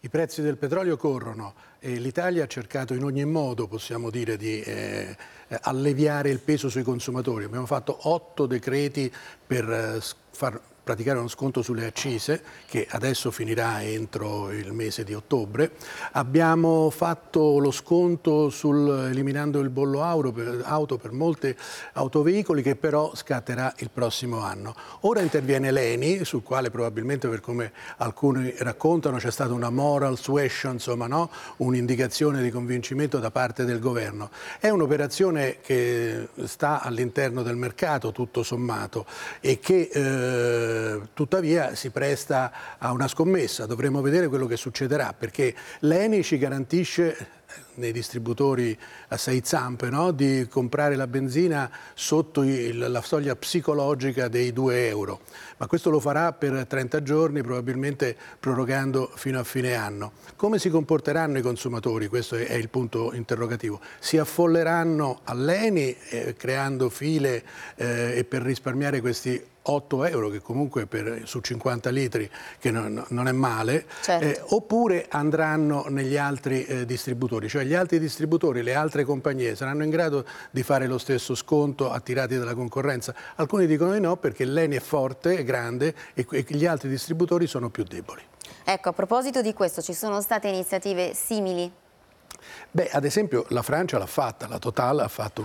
I prezzi del petrolio corrono e l'Italia ha cercato in ogni modo, possiamo dire, di alleviare il peso sui consumatori. Abbiamo fatto 8 decreti per far praticare uno sconto sulle accise che adesso finirà entro il mese di ottobre. Abbiamo fatto lo sconto eliminando il bollo auto per molte autoveicoli che però scatterà il prossimo anno. Ora interviene l'ENI, sul quale probabilmente, per come alcuni raccontano, c'è stata una moral suasion, insomma, no? Un'indicazione di convincimento da parte del governo. È un'operazione che sta all'interno del mercato tutto sommato e che tuttavia si presta a una scommessa. Dovremo vedere quello che succederà, perché l'ENI ci garantisce nei distributori a 6 zampe, no? Di comprare la benzina sotto la soglia psicologica dei 2 euro, ma questo lo farà per 30 giorni, probabilmente prorogando fino a fine anno. Come si comporteranno i consumatori? Questo è il punto interrogativo. Si affolleranno all'ENI creando file e per risparmiare questi 8 euro, che comunque su 50 litri che non è male, certo. Oppure andranno negli altri distributori, cioè gli altri distributori, le altre compagnie saranno in grado di fare lo stesso sconto attirati dalla concorrenza? Alcuni dicono di no, perché l'ENI è forte, è grande e gli altri distributori sono più deboli. Ecco, a proposito di questo, ci sono state iniziative simili? Beh, ad esempio la Francia l'ha fatta, la Total ha fatto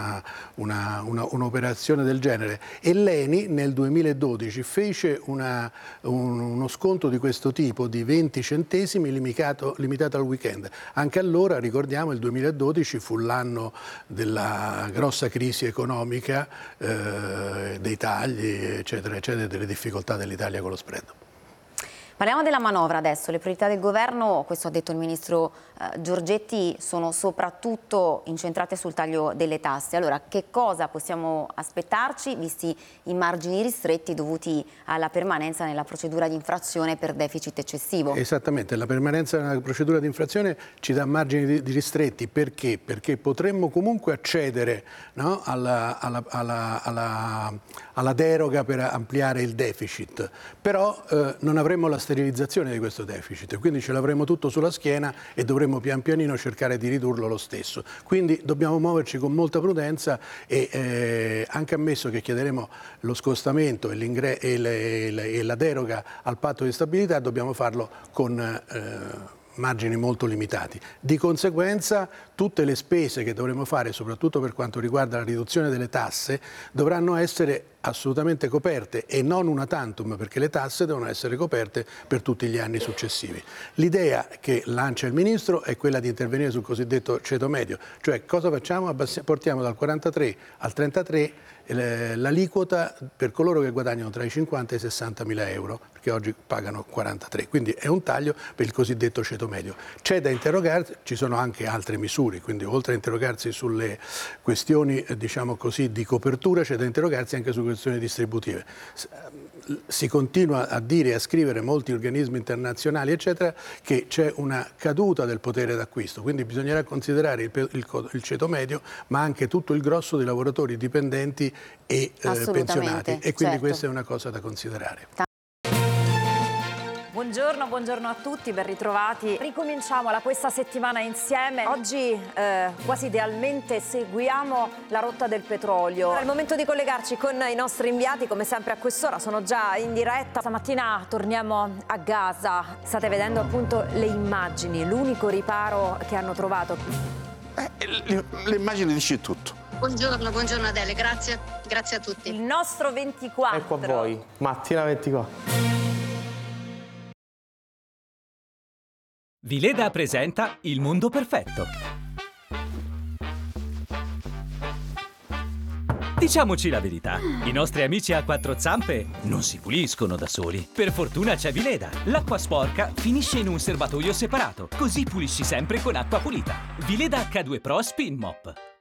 un'operazione del genere e l'ENI nel 2012 fece uno sconto di questo tipo di 20 centesimi limitato al weekend. Anche allora, ricordiamo, il 2012 fu l'anno della grossa crisi economica, dei tagli, eccetera, eccetera, delle difficoltà dell'Italia con lo spread. Parliamo della manovra adesso. Le priorità del governo, questo ha detto il ministro Giorgetti, sono soprattutto incentrate sul taglio delle tasse. Allora, che cosa possiamo aspettarci, visti i margini ristretti dovuti alla permanenza nella procedura di infrazione per deficit eccessivo? Esattamente, la permanenza nella procedura di infrazione ci dà margini di ristretti. Perché? Perché potremmo comunque accedere, no, alla deroga per ampliare il deficit, però non avremmo la sterilizzazione di questo deficit, quindi ce l'avremo tutto sulla schiena e dovremo pian pianino cercare di ridurlo lo stesso. Quindi dobbiamo muoverci con molta prudenza e anche ammesso che chiederemo lo scostamento e la deroga al patto di stabilità, dobbiamo farlo con margini molto limitati. Di conseguenza tutte le spese che dovremo fare, soprattutto per quanto riguarda la riduzione delle tasse, dovranno essere assolutamente coperte e non una tantum, perché le tasse devono essere coperte per tutti gli anni successivi. L'idea che lancia il Ministro è quella di intervenire sul cosiddetto ceto medio, cioè cosa facciamo? Portiamo dal 43 al 33 l'aliquota per coloro che guadagnano tra i 50 e i 60 mila euro, perché oggi pagano 43, quindi è un taglio per il cosiddetto ceto medio. C'è da interrogarsi, ci sono anche altre misure, quindi oltre a interrogarsi sulle questioni, diciamo così, di copertura, c'è da interrogarsi anche su questioni distributive. Si continua a dire e a scrivere molti organismi internazionali, eccetera, che c'è una caduta del potere d'acquisto, quindi bisognerà considerare il ceto medio, ma anche tutto il grosso dei lavoratori dipendenti e pensionati, e quindi certo, questa è una cosa da considerare. Buongiorno a tutti, ben ritrovati. Ricominciamo questa settimana insieme. Oggi quasi idealmente seguiamo la rotta del petrolio. È il momento di collegarci con i nostri inviati, come sempre a quest'ora, sono già in diretta. Stamattina torniamo a Gaza. State vedendo appunto le immagini, l'unico riparo che hanno trovato. Le immagini dice tutto. Buongiorno Adele, grazie a tutti. Il nostro 24. Ecco a voi, mattina 24. Vileda presenta Il mondo perfetto. Diciamoci la verità, i nostri amici a 4 zampe non si puliscono da soli. Per fortuna c'è Vileda. L'acqua sporca finisce in un serbatoio separato, così pulisci sempre con acqua pulita. Vileda H2 Pro Spin Mop.